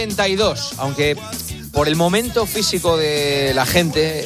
32, aunque por el momento físico de la gente,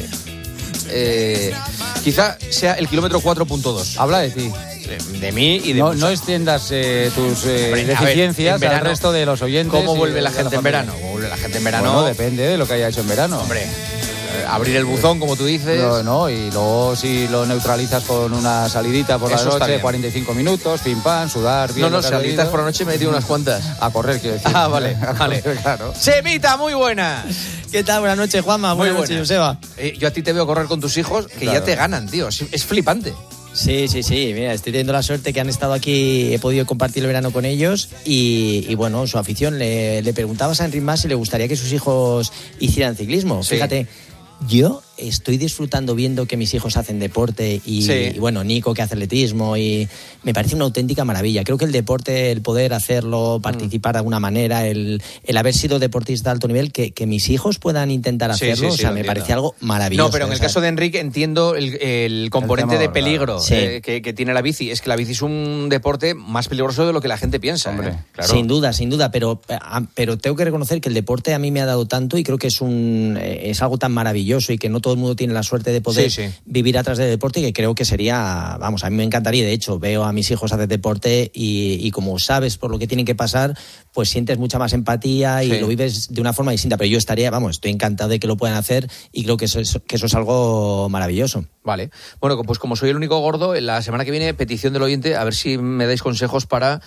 quizá sea el kilómetro 4.2. Habla de ti. De mí y de no extiendas tus deficiencias al resto de los oyentes. ¿Cómo vuelve la gente en verano? ¿Cómo vuelve la gente en verano? Bueno, depende de lo que haya hecho en verano. Hombre, abrir el buzón, como tú dices. No, y luego si lo neutralizas con una salidita por la noche, 45 minutos, pim pam, sudar bien. No, saliditas por la noche me he metido unas cuantas. A correr, quiero decir. Ah, vale. Claro. Semita, muy buena. ¿Qué tal? Buenas noches, Juanma. Buenas noches, Joseba. Yo a ti te veo correr con tus hijos que ya te ganan, tío. Es flipante. Sí. Mira, estoy teniendo la suerte que han estado aquí, he podido compartir el verano con ellos y bueno, su afición. Le preguntabas a Enric Mas si le gustaría que sus hijos hicieran ciclismo. Sí. Fíjate, yo estoy disfrutando viendo que mis hijos hacen deporte y bueno, Nico que hace atletismo y me parece una auténtica maravilla. Creo que el deporte, el poder hacerlo, participar de alguna manera, el haber sido deportista de alto nivel, que mis hijos puedan intentar hacerlo, me parece algo maravilloso. No, pero en el caso de Enrique entiendo el componente de peligro que tiene la bici. Es que la bici es un deporte más peligroso de lo que la gente piensa. Hombre, claro. Sin duda, pero tengo que reconocer que el deporte a mí me ha dado tanto y creo que es algo tan maravilloso y que no todo el mundo tiene la suerte de poder vivir atrás del deporte, y que creo que sería, a mí me encantaría. De hecho, veo a mis hijos hacer deporte y como sabes por lo que tienen que pasar, pues sientes mucha más empatía y lo vives de una forma distinta. Pero yo estoy encantado de que lo puedan hacer y creo que eso es algo maravilloso. Vale. Bueno, pues como soy el único gordo, la semana que viene, petición del oyente, a ver si me dais consejos para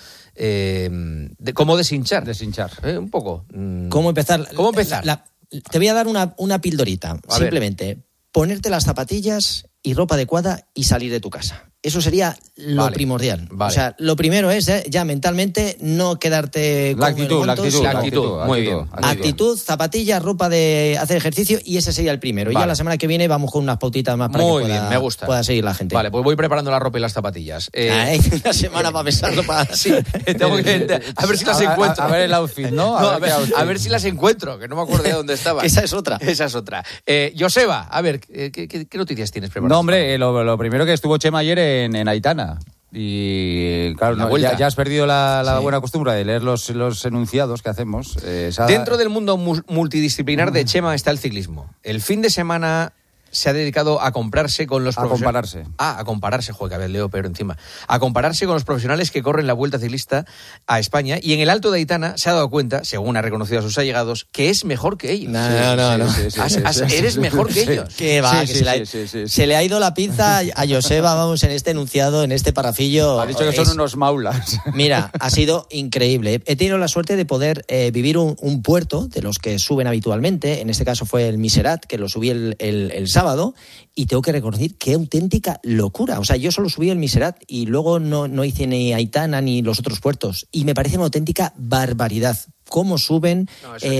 cómo deshinchar. Un poco. ¿Cómo empezar? Te voy a dar una pildorita. Simplemente ponerte las zapatillas y ropa adecuada y salir de tu casa. Eso sería lo primordial. Vale. O sea, lo primero es ya mentalmente no quedarte la actitud. Muy bien. Actitud, zapatillas, ropa de hacer ejercicio, y ese sería el primero. Vale. Ya la semana que viene vamos con unas pautitas más para que pueda seguir la gente. Vale, pues voy preparando la ropa y las zapatillas. Una semana para pensarlo. Sí, tengo que a ver si las encuentro. A ver el outfit, ¿no? A ver si las encuentro, que no me acuerdo de dónde estaban. Esa es otra. Joseba, a ver, ¿qué noticias tienes preparadas? No, hombre, lo primero que estuvo Chema ayer en Aitana. Y claro, ya has perdido la buena costumbre de leer los enunciados que hacemos. Dentro del mundo multidisciplinar de Chema está el ciclismo. El fin de semana se ha dedicado a compararse con los profesionales. A compararse, joder, que había leo pero encima. A compararse con los profesionales que corren la Vuelta Ciclista a España, y en el Alto de Aitana se ha dado cuenta, según ha reconocido a sus allegados, que es mejor que ellos. No. Eres mejor que ellos. ¿Qué va? Se le ha ido la pinza a Joseba, en este enunciado, en este parrafillo. Ha dicho que son unos maulas. Mira, ha sido increíble. He tenido la suerte de poder vivir un puerto de los que suben habitualmente. En este caso fue el Miserat, que lo subí el sábado, y tengo que reconocer qué auténtica locura. O sea, yo solo subí el Miserat y luego no hice ni Aitana ni los otros puertos, y me parece una auténtica barbaridad cómo suben,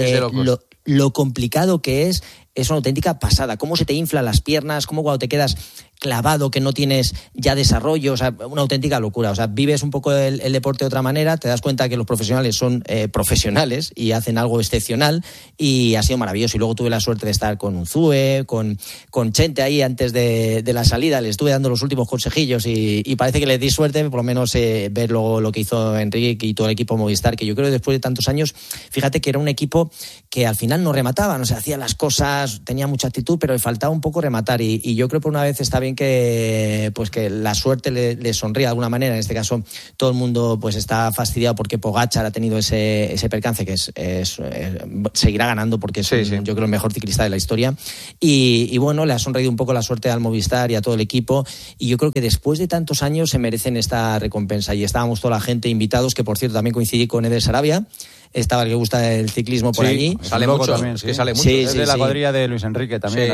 lo complicado que es una auténtica pasada. Cómo se te inflan las piernas, cómo cuando te quedas clavado, que no tienes ya desarrollo, o sea, una auténtica locura. O sea, vives un poco el deporte de otra manera, te das cuenta que los profesionales son profesionales y hacen algo excepcional, y ha sido maravilloso. Y luego tuve la suerte de estar con Unzue, con Chente ahí antes de la salida, le estuve dando los últimos consejillos y parece que les di suerte, por lo menos ver luego lo que hizo Enrique y todo el equipo Movistar, que yo creo que después de tantos años, fíjate que era un equipo que al final no remataban, o sea, hacía las cosas, tenía mucha actitud, pero le faltaba un poco rematar, y yo creo que por una vez está bien que la suerte le sonríe de alguna manera. En este caso todo el mundo pues está fastidiado porque Pogačar ha tenido ese percance, que seguirá ganando porque es yo creo el mejor ciclista de la historia, y bueno, le ha sonreído un poco la suerte al Movistar y a todo el equipo, y yo creo que después de tantos años se merecen esta recompensa. Y estábamos toda la gente invitados, que por cierto también coincidí con Eder Sarabia, estaba el que gusta el ciclismo por allí. Sale mucho también, es que sale mucho. Es de la cuadrilla de Luis Enrique también.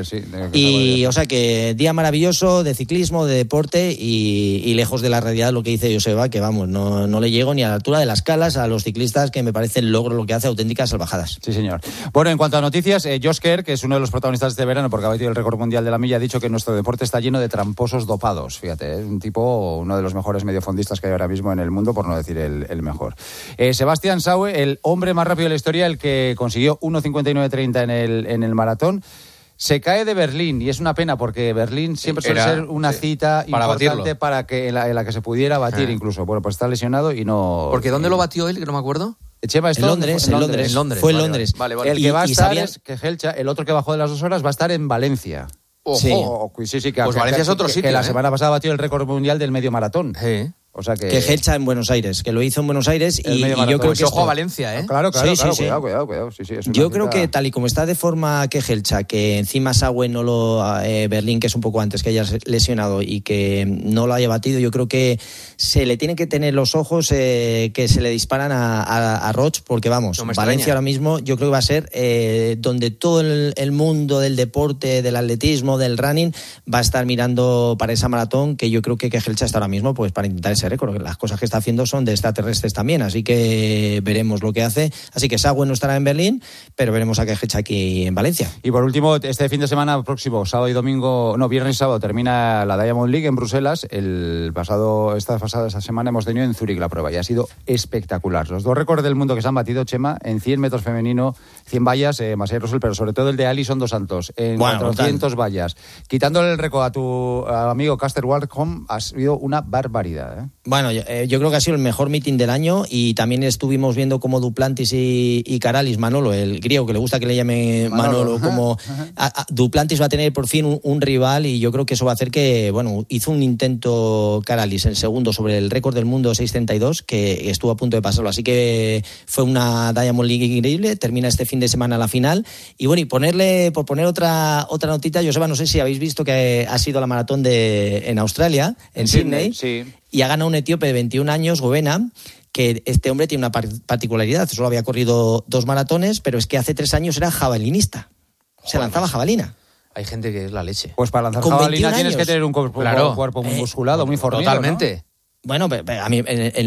Y o sea que día maravilloso de ciclismo, de deporte, y lejos de la realidad lo que dice Joseba, que vamos, no le llego ni a la altura de las calas a los ciclistas, que me parece el logro lo que hace, auténticas salvajadas. Sí, señor. Bueno, en cuanto a noticias, Josh Kerr, que es uno de los protagonistas de este verano porque ha batido el récord mundial de la milla, ha dicho que nuestro deporte está lleno de tramposos dopados. Fíjate, es un tipo, uno de los mejores mediofondistas que hay ahora mismo en el mundo, por no decir el mejor. Sebastián Saue, el hombre más rápido de la historia, el que consiguió 1:59:30 en el maratón, se cae de Berlín, y es una pena porque Berlín siempre suele ser una cita importante para que en la que se pudiera batir incluso. Bueno, pues está lesionado y no... Porque ¿dónde lo batió él? Que no me acuerdo. Chema, en Londres. Fue en Londres. Vale. El que va a estar es Kejelcha, el otro que bajó de las 2 horas va a estar en Valencia. Ojo. Sí, pues Valencia es otro sitio. Que la semana pasada batió el récord mundial del medio maratón. Sí. O sea que Kejelcha en Buenos Aires, que lo hizo en Buenos Aires y yo creo que ojo a Valencia, ¿eh? Claro, sí. Cuidado. Sí, yo creo que tal y como está de forma Kejelcha, que encima Sawen no lo Berlín, que es un poco antes que haya lesionado y que no lo haya batido, yo creo que se le tienen que tener los ojos que se le disparan a Roche, porque vamos, Valencia ahora mismo yo creo que va a ser donde todo el mundo del deporte, del atletismo, del running va a estar mirando para esa maratón, que yo creo que Kejelcha está ahora mismo pues para intentar ese récord. Las cosas que está haciendo son de extraterrestres también, así que veremos lo que hace. Así que Sawen no estará en Berlín, pero veremos a Kejelcha aquí en Valencia. Y por último, este fin de semana próximo, viernes y sábado, termina la Diamond League en Bruselas. Esta semana hemos tenido en Zúrich la prueba y ha sido espectacular. Los 2 récords del mundo que se han batido, Chema, en 100 metros femenino, 100 vallas, Masai Russell, pero sobre todo el de Alison dos Santos, en 400 vallas. Quitándole el récord a tu amigo Caster Waldholm, ha sido una barbaridad, ¿eh? Bueno, yo creo que ha sido el mejor meeting del año y también estuvimos viendo cómo Duplantis y Karalis, Manolo, el griego, que le gusta que le llame Manolo, como Duplantis va a tener por fin un rival y yo creo que eso va a hacer que, bueno, hizo un intento Karalis en segundo sobre el récord del mundo 6.32, que estuvo a punto de pasarlo, así que fue una Diamond League increíble. Termina este fin de semana la final y bueno, y por poner otra notita, Joseba, no sé si habéis visto que ha sido la maratón en Australia, en Sydney. Sí. Y ha ganado un etíope de 21 años, Gobena, que este hombre tiene una particularidad. Solo había corrido 2 maratones, pero es que hace 3 años era jabalinista. Se lanzaba jabalina. Hay gente que es la leche. Pues para lanzar jabalina tienes que tener un cuerpo muy musculado, muy fornido. Totalmente. ¿no? Bueno, a mí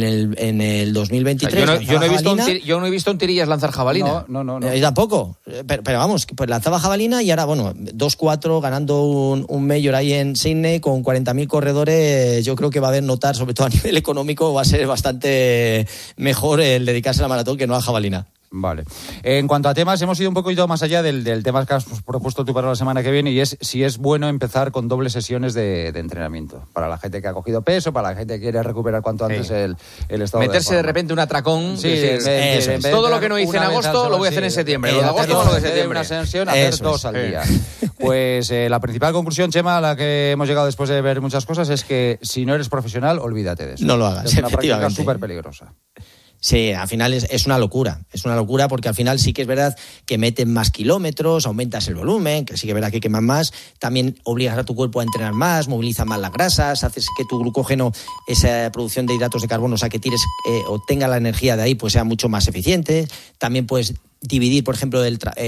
en el 2023... Yo no he visto un Tirillas lanzar jabalina. No. Yo tampoco. Pero vamos, pues lanzaba jabalina y ahora, bueno, 2-4 ganando un mayor ahí en Sydney con 40.000 corredores. Yo creo que va a haber notar, sobre todo a nivel económico, va a ser bastante mejor el dedicarse a la maratón que no a jabalina. Vale. En cuanto a temas, hemos ido un poco más allá del tema que has propuesto tú para la semana que viene, y es si es bueno empezar con dobles sesiones de entrenamiento. Para la gente que ha cogido peso, para la gente que quiere recuperar cuanto antes el estado meterse de repente un atracón. Sí, todo lo que no hice en agosto lo voy a hacer en septiembre. Lo de agosto lo de septiembre. Una sesión, hacer 2 al día. Pues la principal conclusión, Chema, a la que hemos llegado después de ver muchas cosas, es que si no eres profesional, olvídate de eso. No lo hagas. Es una práctica súper peligrosa. Sí, al final es una locura. Es una locura porque al final sí que es verdad que meten más kilómetros, aumentas el volumen, que sí que es verdad que queman más. También obligas a tu cuerpo a entrenar más, movilizas más las grasas, haces que tu glucógeno, esa producción de hidratos de carbono, o sea, que tires o tenga la energía de ahí, pues sea mucho más eficiente. También puedes dividir, por ejemplo,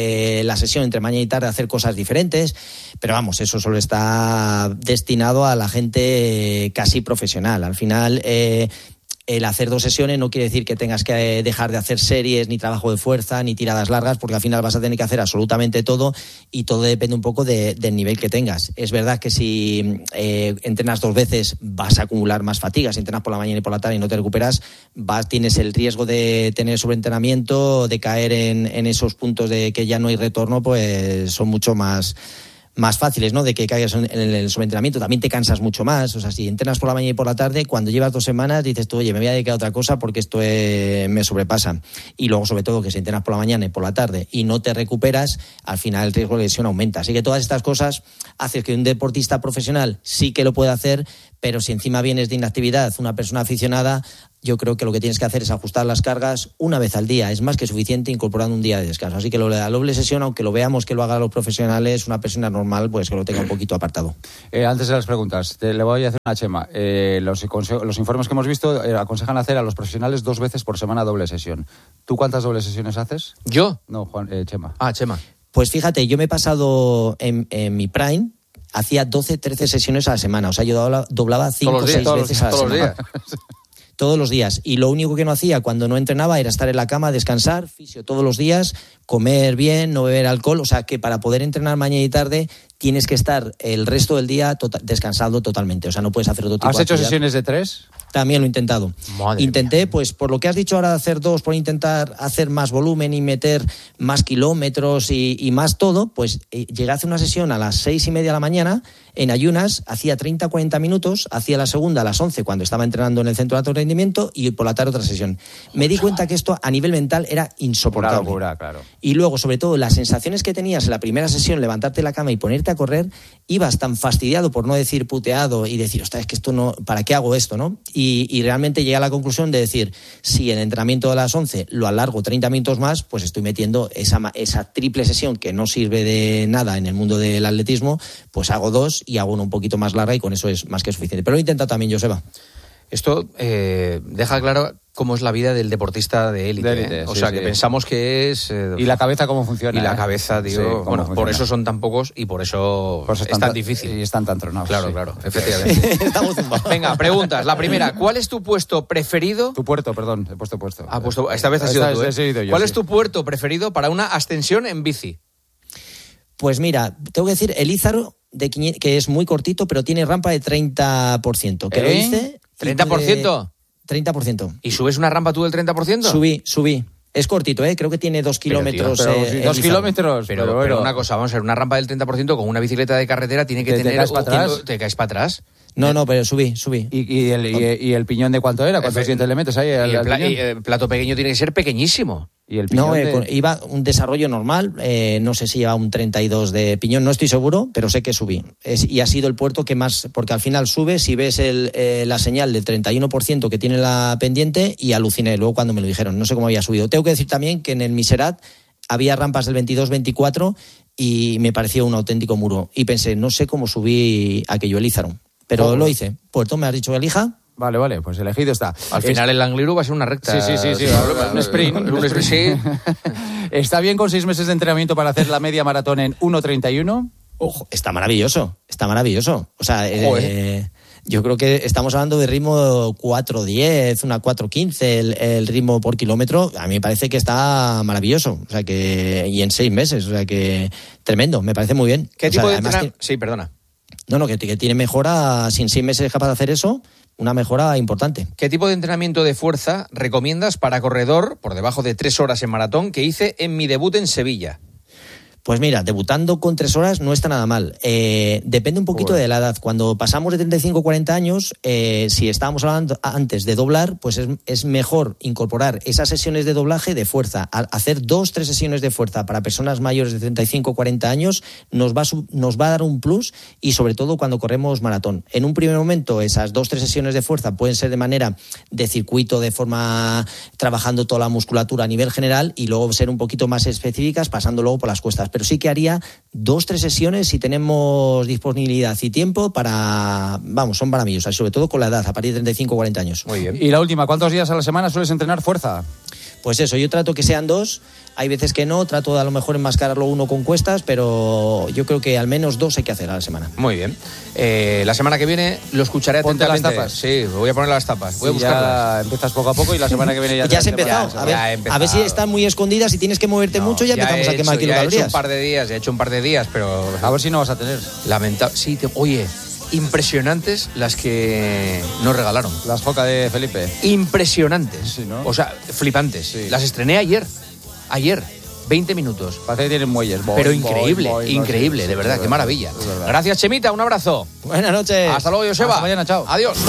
la sesión entre mañana y tarde, hacer cosas diferentes. Pero vamos, eso solo está destinado a la gente casi profesional. Al final... el hacer 2 sesiones no quiere decir que tengas que dejar de hacer series, ni trabajo de fuerza, ni tiradas largas, porque al final vas a tener que hacer absolutamente todo y todo depende un poco del nivel que tengas. Es verdad que si entrenas 2 veces vas a acumular más fatiga. Si entrenas por la mañana y por la tarde y no te recuperas, tienes el riesgo de tener sobreentrenamiento, de caer en esos puntos de que ya no hay retorno, pues son mucho más fáciles, ¿no? De que caigas en el sobreentrenamiento. También te cansas mucho más. O sea, si entrenas por la mañana y por la tarde, cuando llevas 2 semanas dices tú, oye, me voy a dedicar a otra cosa porque esto me sobrepasa. Y luego, sobre todo, que si entrenas por la mañana y por la tarde y no te recuperas, al final el riesgo de lesión aumenta. Así que todas estas cosas hacen que un deportista profesional sí que lo pueda hacer, pero si encima vienes de inactividad, una persona aficionada, yo creo que lo que tienes que hacer es ajustar las cargas una vez al día. Es más que suficiente incorporando un día de descanso. Así que lo de la doble sesión, aunque lo veamos que lo hagan los profesionales, una persona normal, pues que lo tenga un poquito apartado. Antes de las preguntas, le voy a hacer una, Chema. Los informes que hemos visto aconsejan hacer a los profesionales 2 veces por semana doble sesión. ¿Tú cuántas dobles sesiones haces? ¿Yo? No, Chema. Chema. Pues fíjate, yo me he pasado en mi prime, hacía 12, 13 sesiones a la semana. O sea, yo doblaba 5 o 6 veces a la semana. Todos los días. Y lo único que no hacía cuando no entrenaba era estar en la cama, descansar, fisio todos los días, comer bien, no beber alcohol. O sea, que para poder entrenar mañana y tarde tienes que estar el resto del día descansando totalmente. O sea, no puedes hacer otro tipo de actividad. ¿Has hecho sesiones de 3? También lo he intentado. Intenté, mía. pues por lo que has dicho ahora de hacer 2, por intentar hacer más volumen y meter más kilómetros y más todo, pues llegué a hacer una sesión a las 6:30 de la mañana en ayunas, hacía 30-40 minutos, hacía la segunda a las 11 cuando estaba entrenando en el centro de alto rendimiento y por la tarde otra sesión. Me di cuenta que esto a nivel mental era insoportable. Una locura, claro. Y luego, sobre todo, las sensaciones que tenías en la primera sesión, levantarte de la cama y ponerte a correr, ibas tan fastidiado, por no decir puteado, y decir, ostras, es que esto no, ¿para qué hago esto, no? Y realmente llegué a la conclusión de decir, si en el entrenamiento de las 11 lo alargo 30 minutos más, pues estoy metiendo esa triple sesión que no sirve de nada en el mundo del atletismo, pues hago 2 y hago una un poquito más larga y con eso es más que suficiente. Pero lo he intentado también, Joseba. Esto deja claro cómo es la vida del deportista de élite. O sea, que pensamos que es... ¿Y la cabeza cómo funciona? Y la cabeza, digo... Sí, bueno, funciona. Por eso son tan pocos y por eso es tan difícil. Y están tan tronados. Claro, efectivamente. Estamos zumbados. Venga, preguntas. La primera, ¿cuál es tu puesto preferido? Tu puerto, perdón, he puesto puesto. Esta vez has sido tú, ¿eh? He sido yo, ¿Cuál es tu puerto preferido para una ascensión en bici? Pues mira, tengo que decir, el Ízaro, que es muy cortito, pero tiene rampa de 30%. Que lo hice... ¿30%? 30%. ¿Y subes una rampa tú del 30%? Subí. Es cortito, creo que tiene 2 kilómetros. Pero 2 kilómetros. Pero una cosa, vamos a ver, una rampa del 30% con una bicicleta de carretera tiene que tener... ¿Te caes para atrás? ¿Te caes para atrás? No, pero subí. ¿Y el piñón de cuánto era? ¿Cuántos dientes le metes ahí? El plato pequeño tiene que ser pequeñísimo. ¿Y el piñón iba un desarrollo normal, no sé si lleva un 32 de piñón, no estoy seguro, pero sé que subí. Y ha sido el puerto que más, porque al final sube, si ves la señal del 31% que tiene la pendiente, y aluciné luego cuando me lo dijeron, no sé cómo había subido. Tengo que decir también que en el Miserat había rampas del 22-24 y me pareció un auténtico muro. Y pensé, no sé cómo subí aquello, el Ízaro. Pero lo hice. Puerto, me has dicho que elija. Vale, pues elegido está. Al final el Angliru va a ser una recta. Sí. Un sprint. Un sprint, sí. ¿Está bien con 6 meses de entrenamiento para hacer la media maratón en 1:31? Ojo, está maravilloso. O sea, yo creo que estamos hablando de ritmo 4:10, una 4:15, el ritmo por kilómetro. A mí me parece que está maravilloso. O sea que, y en 6 meses, o sea que tremendo, me parece muy bien. ¿Qué tipo de entrenamiento? Sí, perdona. No, que tiene mejora, sin 6 meses es capaz de hacer eso, una mejora importante. ¿Qué tipo de entrenamiento de fuerza recomiendas para corredor por debajo de 3 horas en maratón que hice en mi debut en Sevilla? Pues mira, debutando con 3 horas no está nada mal. Depende un poquito de la edad. Cuando pasamos de 35 a 40 años, si estábamos hablando antes de doblar, pues es mejor incorporar esas sesiones de doblaje de fuerza. Hacer 2-3 sesiones de fuerza para personas mayores de 35 o 40 años nos va a dar un plus, y sobre todo cuando corremos maratón. En un primer momento, esas 2-3 sesiones de fuerza pueden ser de manera de circuito, de forma trabajando toda la musculatura a nivel general, y luego ser un poquito más específicas pasando luego por las cuestas. Pero sí que haría 2-3 sesiones si tenemos disponibilidad y tiempo son maravillosas, y sobre todo con la edad, a partir de 35 o 40 años. Muy bien. Y la última, ¿cuántos días a la semana sueles entrenar fuerza? Pues eso, yo trato que sean 2, hay veces que no, trato de a lo mejor enmascararlo uno con cuestas, pero yo creo que al menos 2 hay que hacer a la semana. Muy bien. La semana que viene lo escucharé atentamente. ¿Ponte las tapas? Sí, voy a poner las tapas, voy a buscarlas. Ya empiezas poco a poco y la semana que viene ya... Ya has empezado. A ver si están muy escondidas y tienes que moverte mucho, ya empezamos a quemar kilocalorías. Ya he hecho un par de días, pero... A ver si no vas a tener. Lamentable. Sí, oye... Impresionantes las que nos regalaron. Las Foca de Felipe. Impresionantes. Sí, ¿no? O sea, flipantes. Sí. Las estrené ayer, 20 minutos. Parece que tienen muelles. Pero increíble, increíble, de verdad, qué maravilla. Gracias, Chemita, un abrazo. Buenas noches. Hasta luego, Joseba. Hasta mañana, chao. Adiós.